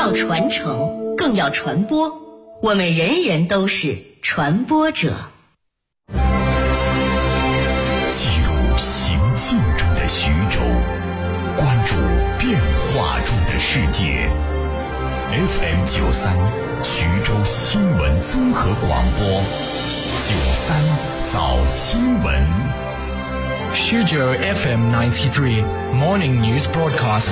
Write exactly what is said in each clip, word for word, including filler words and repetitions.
要传承，更要传播。我们人人都是传播者。 记录行进中的徐州，关注变化中的世界。F M 九三，徐州新闻综合广播，九三早新闻。 徐州 F M ninety-three Morning News Broadcast。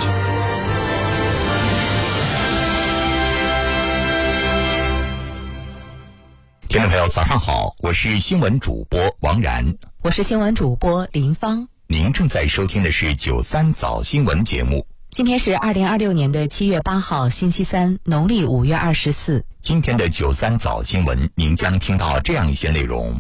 听众朋友，早上好，我是新闻主播王然， 我是新闻主播林芳。 您正在收听的是九三早新闻节目。 今天是二零二六年的七月八号，星期三，农历五月二十四。 今天的九三早新闻，您将听到这样一些内容。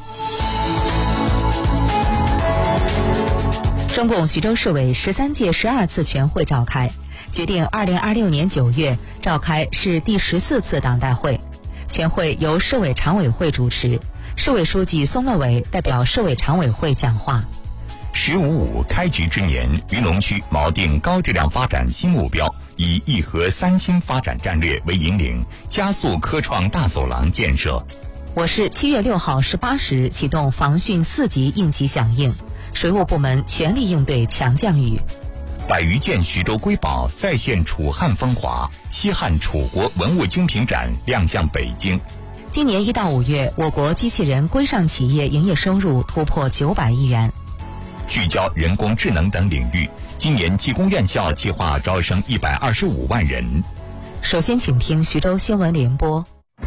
中共徐州市委十三届十二次全会召开，决定二零二六年九月召开市第十四次党代会。全会由市委常委会主持，市委书记松乐伟代表市委常委会讲话。 十五五开局之年，云龙区锚定高质量发展新目标，以一核三新发展战略为引领，加速科创大走廊建设。 我市七月六号十八时启动防汛四级应急响应，水务部门全力应对强降雨。 百余件徐州瑰宝再现楚汉风华，西汉楚国文物精品展亮相北京。 今年一到五月，我国机器人规上企业营业收入突破九百亿元。 聚焦人工智能等领域，今年技工院校计划招生一百二十五万人。 首先，请听徐州新闻联播。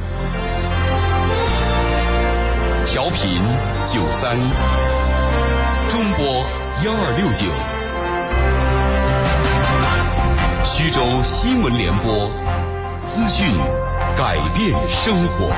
调频九三，中波幺二六九。徐州新闻联播，资讯改变生活。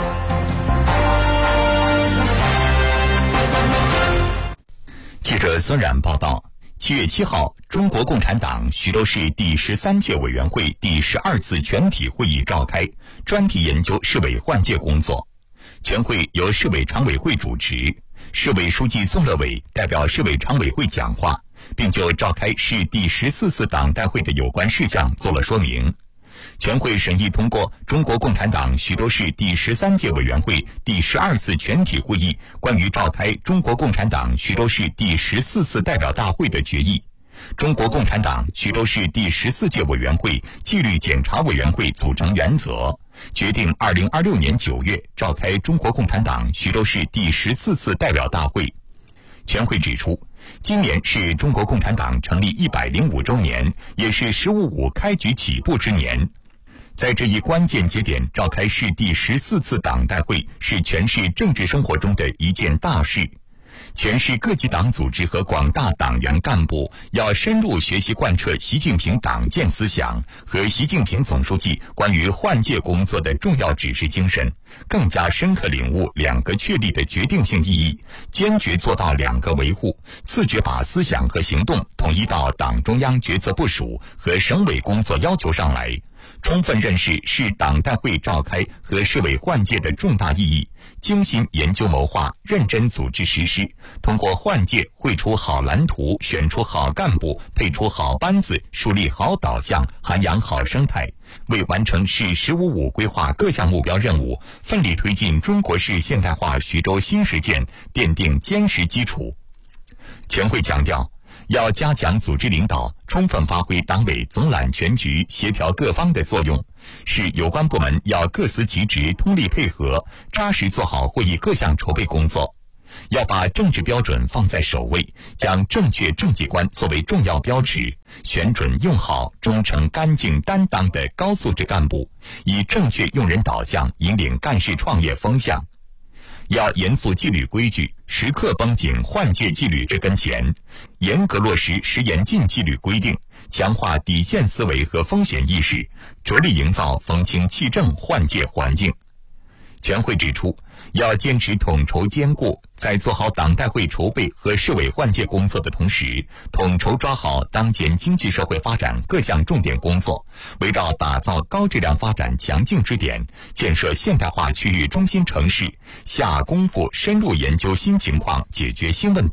记者孙冉报道，七月七号，中国共产党徐州市第十三届委员会第十二次全体会议召开，专题研究市委换届工作。全会由市委常委会主持，市委书记宋乐伟代表市委常委会讲话，并就召开市第十四次党代会的有关事项做了说明。全会审议通过中国共产党徐州市第十三届委员会第十二次全体会议关于召开中国共产党徐州市第十四次代表大会的决议，中国共产党徐州市第十四届委员会纪律检查委员会组成原则，决定二零二六年九月召开中国共产党徐州市第十四次代表大会。全会指出，今年是中国共产党成立一百零五周年，也是十五五开局起步之年。在这一关键节点召开市第十四次党代会，是全市政治生活中的一件大事。全市各级党组织和广大党员干部要深入学习贯彻习近平党建思想和习近平总书记关于换届工作的重要指示精神，更加深刻领悟两个确立的决定性意义，坚决做到两个维护，自觉把思想和行动统一到党中央决策部署和省委工作要求上来，充分认识市党代会召开和市委换届的重大意义，精心研究谋划，认真组织实施，通过换届绘出好蓝图，选出好干部，配出好班子，树立好导向，涵养好生态，为完成市十五五规划各项目标任务，奋力推进中国式现代化徐州新实践奠定坚实基础。全会强调，要加强组织领导，充分发挥党委总揽全局、协调各方的作用，市有关部门要各司其职，通力配合，扎实做好会议各项筹备工作。要把政治标准放在首位，将正确政绩观作为重要标尺，选准用好、忠诚、干净、担当的高素质干部，以正确用人导向引领干事创业风向。要严肃纪律规矩，时刻绷紧换届纪律这根弦，严格落实实严禁纪律规定，强化底线思维和风险意识，着力营造风清气正换届环境。全会指出，要坚持统筹兼顾，在做好党代会筹备和市委换届工作的同时，统筹抓好当前经济社会发展各项重点工作，围绕打造高质量发展强劲支点，建设现代化区域中心城市，下功夫深入研究新情况，解决新问题，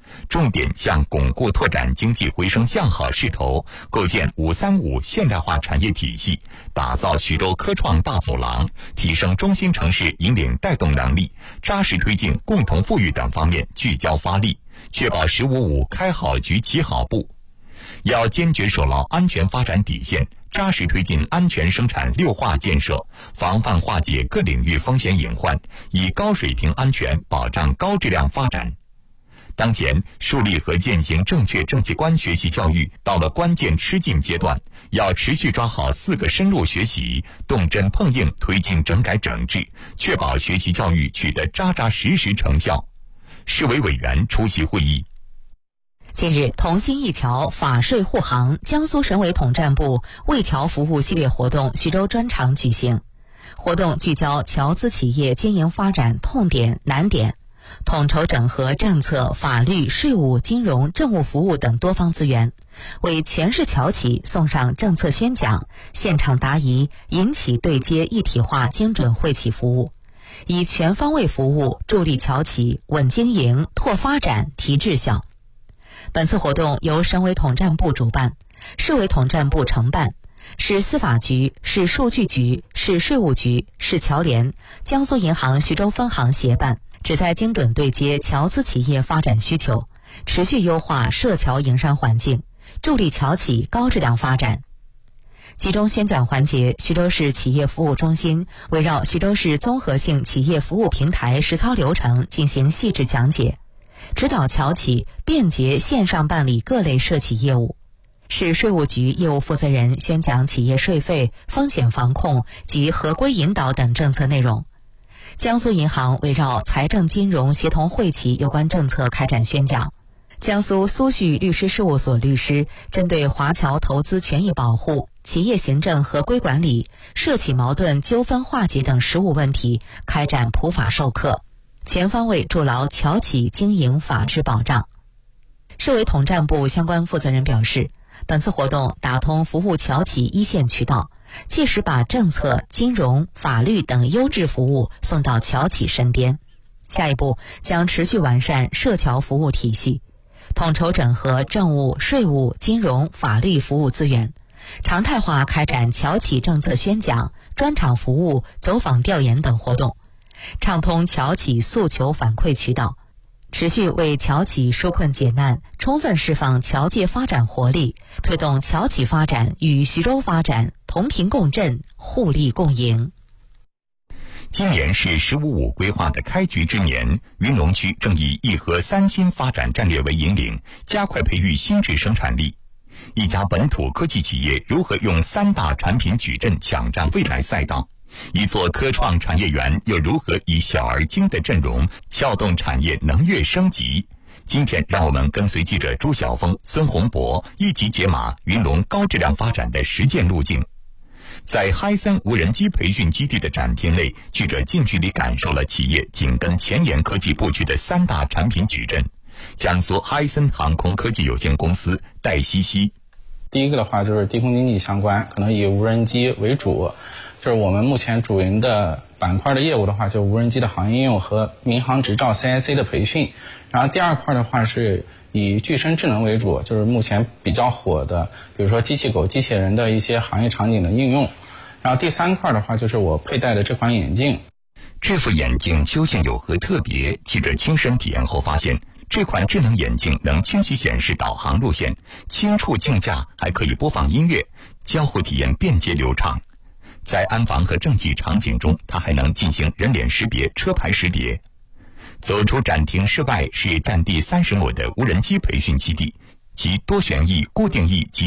重点向巩固拓展经济回升向好势头，构建“五三五”现代化产业体系，打造徐州科创大走廊，提升中心城市引领带动能力，扎实推进共同富裕等方面聚焦发力，确保“十五五”开好局、起好步。要坚决守牢安全发展底线，扎实推进安全生产六化建设，防范化解各领域风险隐患，以高水平安全保障高质量发展。当前，树立和践行正确政绩观学习教育到了关键吃劲阶段，要持续抓好四个深入学习，动真碰硬推进整改整治，确保学习教育取得扎扎实实成效。市委委员出席会议。 近日，同心一桥法税护航江苏省委统战部为侨服务系列活动徐州专场举行。活动聚焦侨资企业经营发展痛点难点，统筹整合政策、法律、税务、金融、政务服务等多方资源，为全市侨企送上政策宣讲、现场答疑、引企对接一体化精准惠企服务，以全方位服务助力侨企稳经营、拓发展、提质效。本次活动由省委统战部主办，市委统战部承办，市司法局、市数据局、市税务局、市侨联、江苏银行徐州分行协办，旨在精准对接侨资企业发展需求，持续优化涉侨营商环境，助力侨企高质量发展。其中宣讲环节，徐州市企业服务中心围绕徐州市综合性企业服务平台实操流程进行细致讲解，指导侨企便捷线上办理各类涉企业务。市税务局业务负责人宣讲企业税费、风险防控及合规引导等政策内容。江苏银行围绕财政金融协同惠企有关政策开展宣讲。江苏苏旭律师事务所律师针对华侨投资权益保护、企业行政合规管理、涉企矛盾纠纷化解等实务问题开展普法授课，全方位筑牢侨企经营法治保障。市委统战部相关负责人表示，本次活动打通服务侨企一线渠道，切实把政策、金融、法律等优质服务送到侨企身边。下一步将持续完善涉侨服务体系，统筹整合政务、税务、金融、法律服务资源，常态化开展侨企政策宣讲、专场服务、走访调研等活动，畅通侨企诉求反馈渠道，持续为侨企纾困解难，充分释放侨界发展活力，推动侨企发展与徐州发展同频共振、互利共赢。 今年是“十五五”规划的开局之年，云龙区正以一核三新发展战略为引领，加快培育新质生产力。一家本土科技企业如何用三大产品矩阵抢占未来赛道？一座科创产业园又如何以小而精的阵容撬动产业能跃升级？今天让我们跟随记者朱晓峰、孙洪博一起解码云龙高质量发展的实践路径。在嗨森无人机培训基地的展厅内，记者近距离感受了企业紧跟前沿科技布局的三大产品矩阵。江苏嗨森航空科技有限公司戴西西。 第一个的话就是低空经济相关，可能以无人机为主，就是我们目前主营的板块的业务的话，就无人机的行业应用和民航执照 C I C 的培训。然后第二块的话是以具身智能为主，就是目前比较火的，比如说机器狗、机器人的一些行业场景的应用。然后第三块的话就是我佩戴的这款眼镜。 这副眼镜究竟有何特别？记者亲身体验后发现，这款智能眼镜能清晰显示导航路线，轻触镜架还可以播放音乐，交互体验便捷流畅。在安防和政绩场景中，它还能进行人脸识别、车牌识别。走出展厅室外是占地三十亩的无人机培训基地，集多旋翼、固定翼及